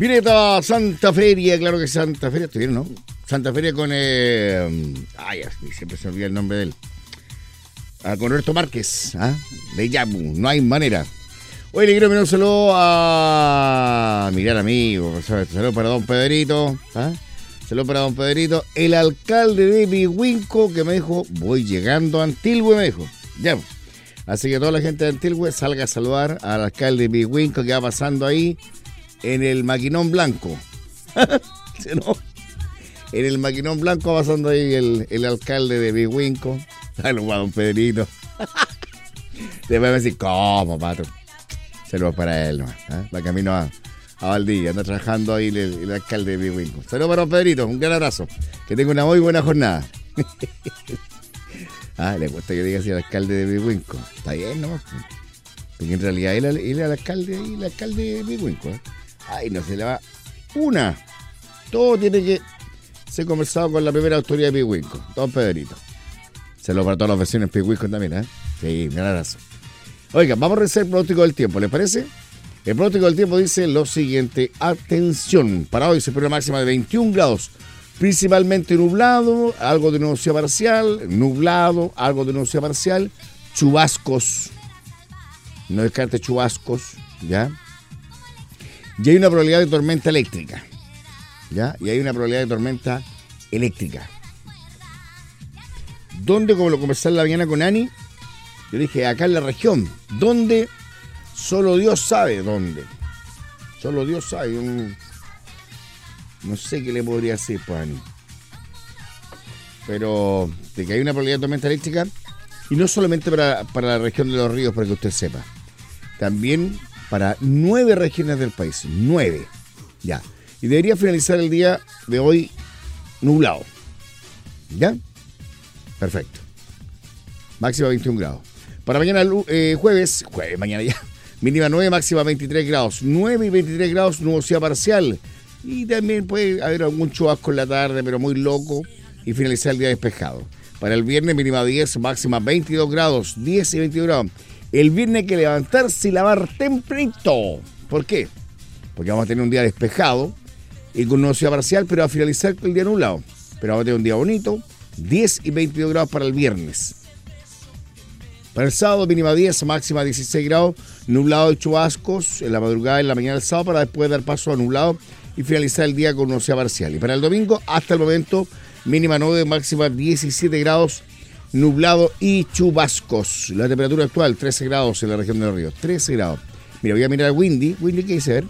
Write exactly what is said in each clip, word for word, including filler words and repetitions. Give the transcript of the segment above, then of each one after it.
Viene esta Santa Feria, claro que Santa Feria, ¿estuvieron, no? Santa Feria con, eh, ay, siempre se olvida el nombre de él. Ah, con Roberto Márquez, ¿ah? De Yabu, no hay manera. Hoy le quiero enviar un saludo a... Mirar, amigo, saludo para don Pedrito, ¿ah? Saludo para don Pedrito, el alcalde de Pigüinco, que me dijo, voy llegando a Antilhue, me dijo. Ya. Así que toda la gente de Antilhue salga a saludar al alcalde de Pigüinco que va pasando ahí en el maquinón blanco. ¿Sí, no? En el maquinón blanco va pasando ahí el, el alcalde de Pigüinco. Saludos a don Pedrito. Después me decir, ¿cómo, pato? Saludos para él, ¿no? ¿Ah? Va camino a, a Valdivia, anda trabajando ahí el, el alcalde de Pigüinco. Saludos para don Pedrito, un gran abrazo. Que tenga una muy buena jornada. Ah, le cuesta que diga así al alcalde de Pigüinco. Está bien, ¿no? Porque en realidad él, él era el alcalde y el alcalde de Pigüinco, ¿eh? Ay, no se le va una. Todo tiene que ser conversado con la primera autoridad de Pigüinco, don Pedrito. Saludos para todas las vecinos de Pigüinco también, ¿eh? Sí, un gran abrazo. Oiga, vamos a revisar el pronóstico del tiempo, ¿les parece? El pronóstico del tiempo dice lo siguiente. Atención, para hoy se espera una máxima de veintiún grados. Principalmente nublado, algo de nubosidad parcial, nublado, algo de nubosidad parcial, chubascos, no descarte chubascos, ¿ya? Y hay una probabilidad de tormenta eléctrica, ¿ya? Y hay una probabilidad de tormenta eléctrica. ¿Dónde? Como lo conversé en la mañana con Ani, yo dije, acá en la región, ¿dónde? Solo Dios sabe dónde. Solo Dios sabe, un... No sé qué le podría hacer, pues, Ani. Pero de que hay una probabilidad de tormenta eléctrica, y no solamente para, para la región de los ríos, para que usted sepa. También para nueve regiones del país. Nueve. Ya. Y debería finalizar el día de hoy nublado. ¿Ya? Perfecto. Máxima veintiún grados. Para mañana eh, jueves, jueves, mañana ya. Mínima nueve, máxima veintitrés grados. nueve y veintitrés grados, nubosidad parcial. Y también puede haber algún chubasco en la tarde, pero muy loco, y finalizar el día despejado. Para el viernes, mínima diez, máxima veintidós grados, diez y veintidós grados. El viernes hay que levantarse y lavar tempranito. ¿Por qué? Porque vamos a tener un día despejado y con nubosidad parcial, pero a finalizar el día nublado. Pero vamos a tener un día bonito, diez y veintidós grados para el viernes. Para el sábado, mínima diez, máxima dieciséis grados, nublado y chubascos en la madrugada y en la mañana del sábado, para después dar paso a nublado y finalizar el día con nubosidad parcial. Y para el domingo, hasta el momento, mínima nueve, máxima diecisiete grados, nublado y chubascos. La temperatura actual, trece grados en la región de los ríos. trece grados. Mira, voy a mirar a Windy. Windy, ¿qué dice? A ver.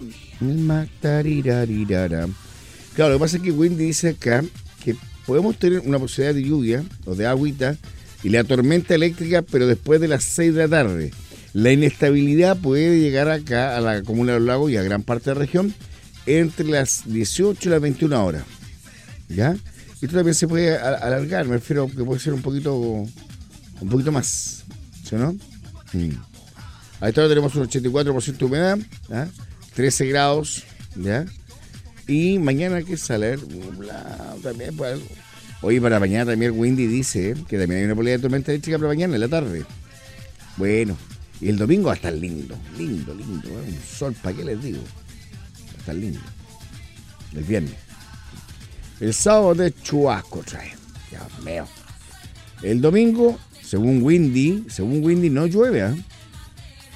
Claro, lo que pasa es que Windy dice acá que podemos tener una posibilidad de lluvia o de agüita y la tormenta eléctrica, pero después de las seis de la tarde. La inestabilidad puede llegar acá a la comuna de los lagos y a gran parte de la región entre las dieciocho y las veintiuna horas. ¿Ya? Y esto también se puede alargar, me refiero que puede ser un poquito un poquito más, ¿sí o no? Mm. A esta hora tenemos un ochenta y cuatro por ciento de humedad, ¿ya? trece grados, ¿ya? Y mañana, ¿qué sale? Bla, también, pues, hoy para mañana también Windy dice ¿eh? que también hay una probabilidad de tormenta eléctrica para mañana en la tarde. Bueno, y el domingo va a estar lindo, lindo, lindo, ¿eh? Un sol, ¿para qué les digo? Va a estar lindo. El viernes. El sábado de chubasco trae. Ya, meo. El domingo, según Windy, según Windy no llueve, ¿eh?